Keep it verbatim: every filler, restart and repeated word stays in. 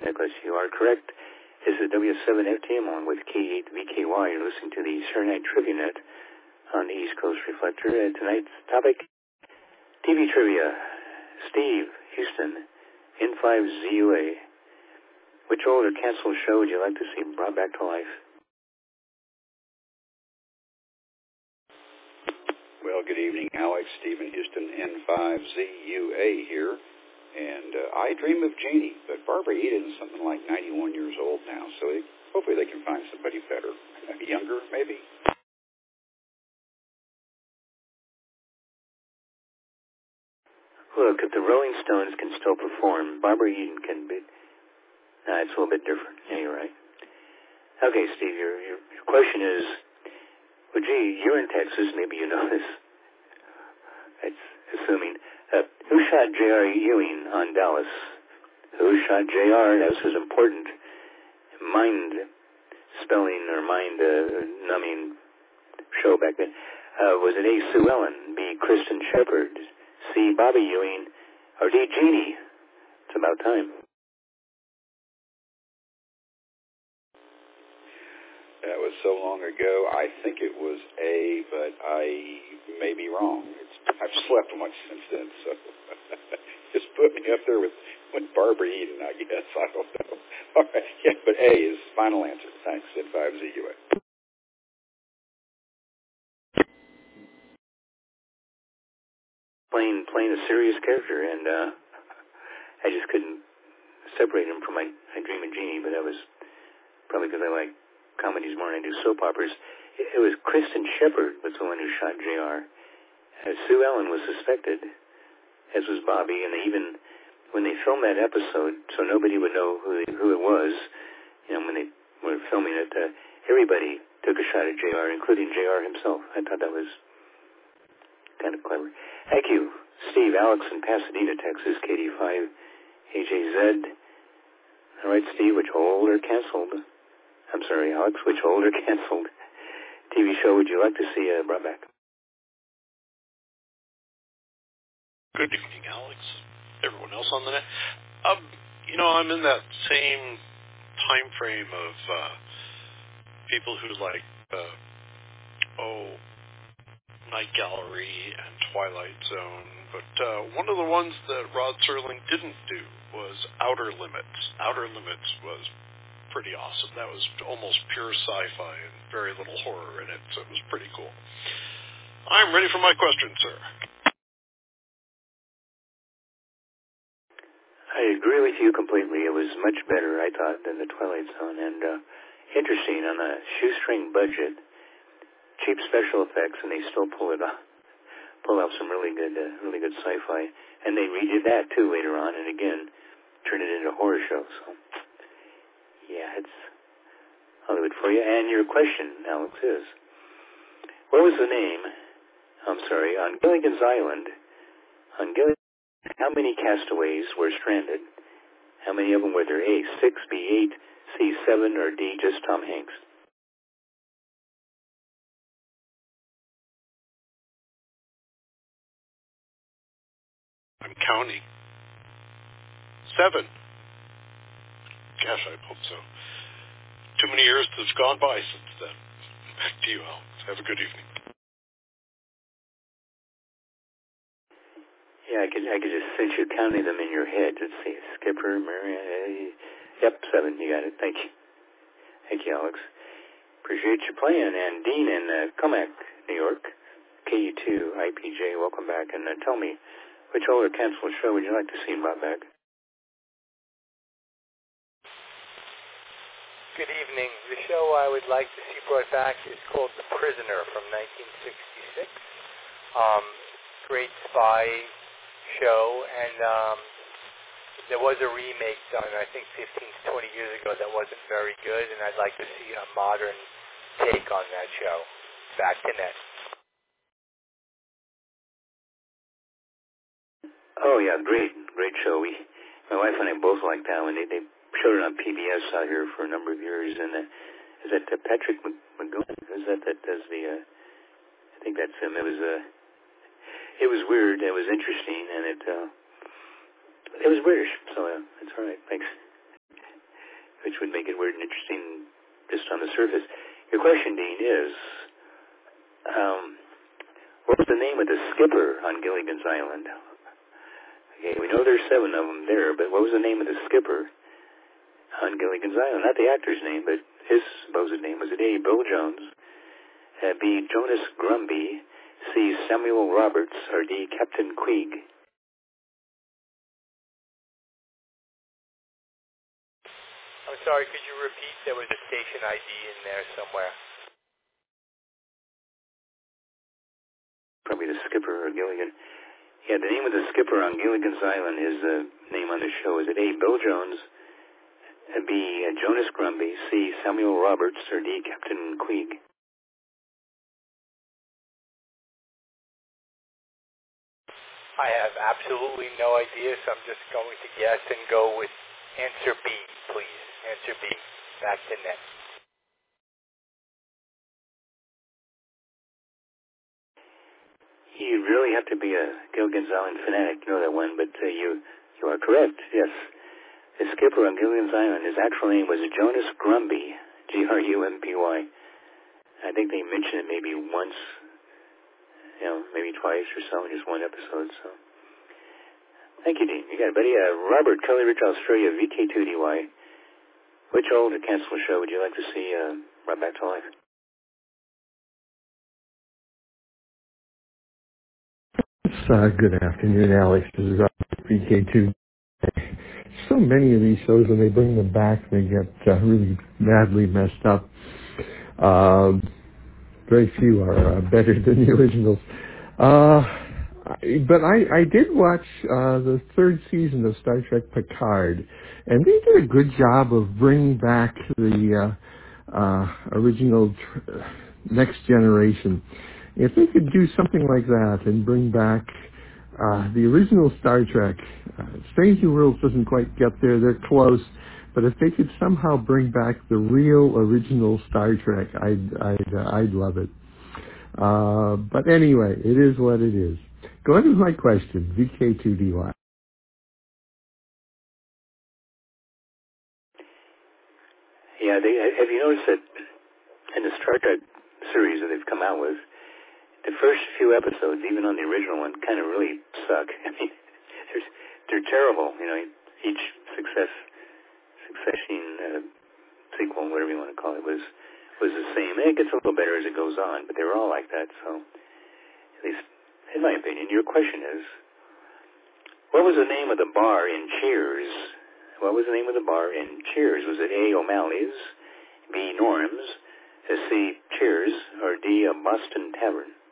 Nicholas, you are correct. This is W seven F T M along with K eight V K Y. You're listening to the Saturday Night Trivia Net on the East Coast Reflector. And tonight's topic, T V trivia. Steve, Houston, N five Z U A. Which old or canceled show would you like to see brought back to life? Well, good evening, Alex. Stephen, Houston, N five Z U A here. And uh, I Dream of Jeannie, but Barbara Eden's something like ninety-one years old now, so they, hopefully they can find somebody better. Younger, maybe? Look, if the Rolling Stones can still perform, Barbara Eden can be. Nah, it's a little bit different. Yeah, you're right. Okay, Steve, your, your, your question is, well, gee, you're in Texas, maybe you know this. It's assuming. Uh, who shot J R Ewing on Dallas? Who shot J R? That was his important mind spelling or mind uh, numbing show back then. Uh, was it A. Sue Ellen, B. Kristen Shepard, C. Bobby Ewing, or D. Jeannie? It's about time. That was so long ago. I think it was A, but I may be wrong. It's, I've slept much since then, so just put me up there with, with Barbara Eden, I guess. I don't know. All right, yeah, but A is final answer. Thanks, N five Z U A. Playing, playing a serious character, and uh, I just couldn't separate him from my, my Dream of Jeannie, but that was probably because I like comedies more than I do soap operas. It was Kristen Shepard was the one who shot J R Uh, Sue Ellen was suspected, as was Bobby, and they even, when they filmed that episode, so nobody would know who who it was, you know, when they were filming it, uh, everybody took a shot at J R, including J R himself. I thought that was kind of clever. Thank you, Steve. Alex in Pasadena, Texas, K D five A J Z. All right, Steve, which old or canceled? I'm sorry, Alex, which old or canceled T V show would you like to see uh, brought back? Good evening, Alex. Everyone else on the net. Um, you know, I'm in that same time frame of uh, people who like, uh, oh, Night Gallery and Twilight Zone. But uh, one of the ones that Rod Serling didn't do was Outer Limits. Outer Limits was pretty awesome. That was almost pure sci-fi and very little horror in it, so it was pretty cool. I'm ready for my question, sir. I agree with you completely. It was much better, I thought, than the Twilight Zone, and uh, interesting, on a shoestring budget, cheap special effects, and they still pull it off, pull out some really good, uh, really good sci-fi, and they redid that too later on, and again, turned it into a horror show. So, yeah, it's Hollywood for you. And your question, Alex, is, what was the name, I'm sorry, on Gilligan's Island, on Gilligan's, how many castaways were stranded? How many of them were there? A, six, B, eight, C, seven, or D, just Tom Hanks? I'm counting. Seven. Gosh, I hope so. Too many years have gone by since then. Back to you, Alex. Have a good evening. Yeah, I could I could just sense you counting them in your head. Let's see, Skipper, Mary. Yep, seven. You got it. Thank you. Thank you, Alex. Appreciate you playing. And Dean in uh, Comac, New York, K U two I P J. Welcome back. And uh, tell me, which old or canceled show would you like to see brought back? Good evening. The show I would like to see brought back is called The Prisoner from nineteen sixty-six. Um, great spy show, and um, there was a remake done, I think, fifteen to twenty years ago that wasn't very good, and I'd like to see a modern take on that show. Back to net. Oh, yeah, great, great show. We, my wife and I both liked that one. They, they showed it on P B S out here for a number of years, and uh, is that uh, Patrick McGowan? Is that that does the? Uh, I think that's him. It was uh, it was weird. It was interesting, and it uh, it was British, so uh, it's all right. Thanks. weird and interesting just on the surface. Your question, Dean, is um, what was the name of the skipper on Gilligan's Island? Okay, we know there's seven of them there, but what was the name of the skipper on Gilligan's Island? Not the actor's name, but his supposed name. Was it A, Bill Jones, uh, B, Jonas Grumby, C, Samuel Roberts, or D, Captain Queeg? I'm sorry, could you repeat? There was a station I D in there somewhere. Probably the skipper or Gilligan. Yeah, the name of the skipper on Gilligan's Island, his uh, name on the show, is it A, Bill Jones, B, uh, Jonas Grumby, C, Samuel Roberts, or D, Captain Queeg? I have absolutely no idea, so I'm just going to guess and go with answer B, please. Answer B. Back to net. You really have to be a Gilligan's Island fanatic to know that one, but uh, you you are correct, yes. The skipper on Gilligan's Island, his actual name was Jonas Grumby, G R U M P Y. I think they mentioned it maybe once, you know, maybe twice or so in just one episode, so. Thank you, Dean. You got it, buddy. Uh, Robert, Kelly Ridge, Australia, V K two D Y. Which old or canceled show would you like to see uh, brought back to life? Uh, good afternoon, Alex. This is Robert, V K two. So many of these shows, when they bring them back, they get uh, really madly messed up. Um, very few are uh, better than the originals. Uh, but I, I did watch uh, the third season of Star Trek Picard, and they did a good job of bringing back the uh, uh, original tr- Next Generation. If they could do something like that and bring back uh, the original Star Trek, uh, Strange New Worlds doesn't quite get there, they're close, but if they could somehow bring back the real original Star Trek, I'd, I'd, uh, I'd love it. Uh, but anyway, it is what it is. Go ahead with my question, V K two D Y. Yeah, they, have you noticed that in the Star Trek series that they've come out with, the first few episodes, even on the original one, kind of really suck. I mean, they're, they're terrible. You know, each success, succession uh, sequel, whatever you want to call it, was was the same. And it gets a little better as it goes on, but they were all like that. So, at least in my opinion, your question is, what was the name of the bar in Cheers? What was the name of the bar in Cheers? Was it A, O'Malley's, B, Norm's, C, Cheers, or D, a Boston Tavern?